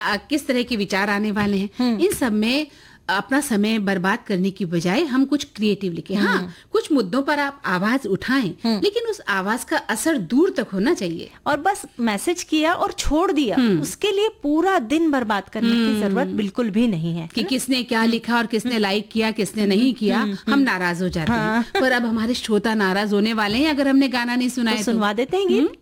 किस तरह के विचार आने वाले हैं, इन सब में अपना समय बर्बाद करने की बजाय हम कुछ क्रिएटिव लिखें। हाँ, कुछ मुद्दों पर आप आवाज उठाएं, लेकिन उस आवाज का असर दूर तक होना चाहिए। और बस मैसेज किया और छोड़ दिया, उसके लिए पूरा दिन बर्बाद करने की जरूरत बिल्कुल भी नहीं है कि किसने क्या लिखा और किसने लाइक किया, किसने नहीं किया, हम नाराज हो जाते हैं। पर अब हमारे श्रोता नाराज होने वाले हैं अगर हमने गाना नहीं सुनाया तो सुनवा देते हैं गीत।